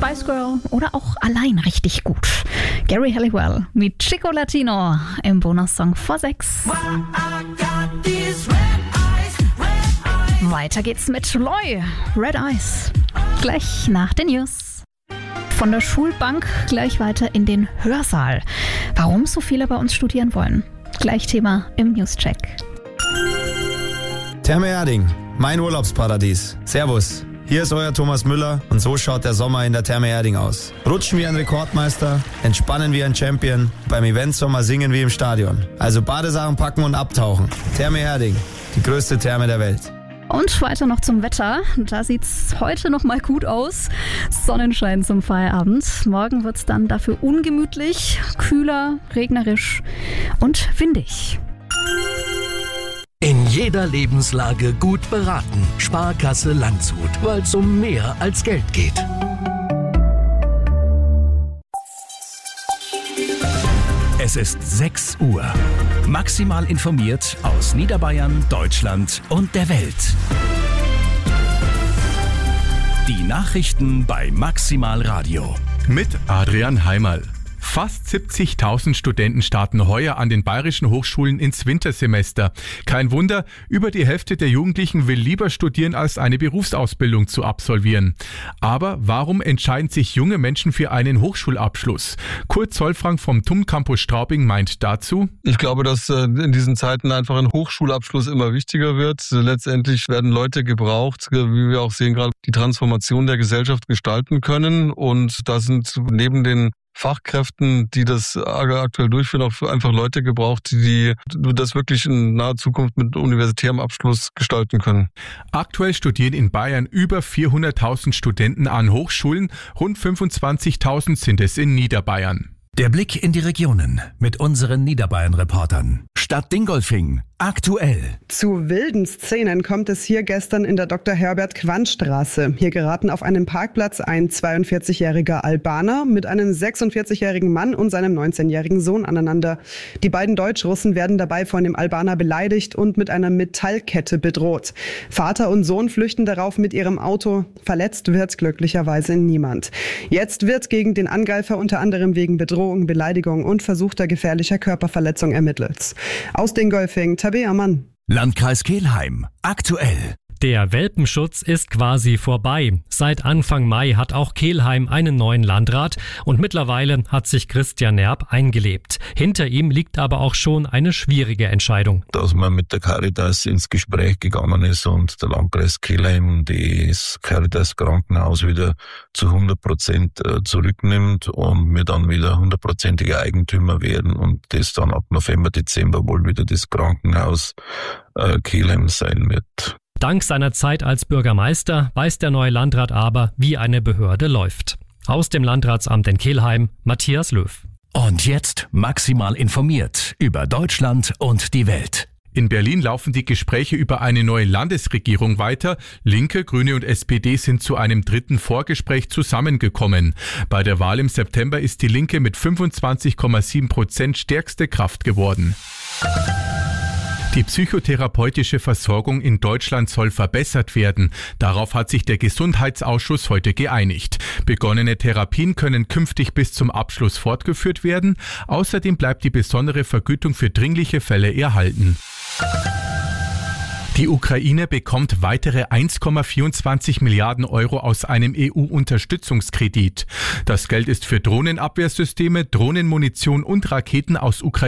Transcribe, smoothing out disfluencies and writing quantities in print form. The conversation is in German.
Spice Girl oder auch allein richtig gut. Gary Halliwell mit Chico Latino im Bonussong vor 6. Weiter geht's mit Loy, Red Eyes. Gleich nach den News. Von der Schulbank gleich weiter in den Hörsaal. Warum so viele bei uns studieren wollen? Gleich Thema im Newscheck. Therme Erding, mein Urlaubsparadies. Servus, hier ist euer Thomas Müller und so schaut der Sommer in der Therme Erding aus. Rutschen wie ein Rekordmeister, entspannen wie ein Champion, beim Eventsommer singen wie im Stadion. Also Badesachen packen und abtauchen. Therme Erding, die größte Therme der Welt. Und weiter noch zum Wetter. Da sieht's heute noch mal gut aus. Sonnenschein zum Feierabend. Morgen wird's dann dafür ungemütlich, kühler, regnerisch und windig. In jeder Lebenslage gut beraten. Sparkasse Landshut, weil es um mehr als Geld geht. Es ist 6 Uhr. Maximal informiert aus Niederbayern, Deutschland und der Welt. Die Nachrichten bei Maximal Radio. Mit Adrian Heimerl. Fast 70.000 Studenten starten heuer an den bayerischen Hochschulen ins Wintersemester. Kein Wunder, über die Hälfte der Jugendlichen will lieber studieren, als eine Berufsausbildung zu absolvieren. Aber warum entscheiden sich junge Menschen für einen Hochschulabschluss? Kurt Zollfrank vom TUM Campus Straubing meint dazu: Ich glaube, dass in diesen Zeiten einfach ein Hochschulabschluss immer wichtiger wird. Letztendlich werden Leute gebraucht, wie wir auch sehen, gerade die Transformation der Gesellschaft gestalten können. Und da sind neben den Fachkräften, die das aktuell durchführen, auch einfach Leute gebraucht, die das wirklich in naher Zukunft mit universitärem Abschluss gestalten können. Aktuell studieren in Bayern über 400.000 Studenten an Hochschulen, rund 25.000 sind es in Niederbayern. Der Blick in die Regionen mit unseren Niederbayern-Reportern. Stadt Dingolfing, aktuell. Zu wilden Szenen kommt es hier gestern in der Dr. Herbert-Quandt-Straße. Hier geraten auf einem Parkplatz ein 42-jähriger Albaner mit einem 46-jährigen Mann und seinem 19-jährigen Sohn aneinander. Die beiden Deutschrussen werden dabei von dem Albaner beleidigt und mit einer Metallkette bedroht. Vater und Sohn flüchten darauf mit ihrem Auto. Verletzt wird glücklicherweise niemand. Jetzt wird gegen den Angreifer unter anderem wegen Bedrohung, Beleidigung und versuchter gefährlicher Körperverletzung ermittelt. Aus Dingolfing, Tabea Mann. Landkreis Kelheim, aktuell. Der Welpenschutz ist quasi vorbei. Seit Anfang Mai hat auch Kelheim einen neuen Landrat und mittlerweile hat sich Christian Nerb eingelebt. Hinter ihm liegt aber auch schon eine schwierige Entscheidung. Dass man mit der Caritas ins Gespräch gegangen ist und der Landkreis Kelheim das Caritas Krankenhaus wieder zu 100% zurücknimmt und wir dann wieder 100%ige Eigentümer werden und das dann ab November, Dezember wohl wieder das Krankenhaus Kelheim sein wird. Dank seiner Zeit als Bürgermeister weiß der neue Landrat aber, wie eine Behörde läuft. Aus dem Landratsamt in Kelheim, Matthias Löw. Und jetzt maximal informiert über Deutschland und die Welt. In Berlin laufen die Gespräche über eine neue Landesregierung weiter. Linke, Grüne und SPD sind zu einem dritten Vorgespräch zusammengekommen. Bei der Wahl im September ist die Linke mit 25,7% stärkste Kraft geworden. Die psychotherapeutische Versorgung in Deutschland soll verbessert werden. Darauf hat sich der Gesundheitsausschuss heute geeinigt. Begonnene Therapien können künftig bis zum Abschluss fortgeführt werden. Außerdem bleibt die besondere Vergütung für dringliche Fälle erhalten. Die Ukraine bekommt weitere 1,24 Milliarden Euro aus einem EU-Unterstützungskredit. Das Geld ist für Drohnenabwehrsysteme, Drohnenmunition und Raketen aus Ukraine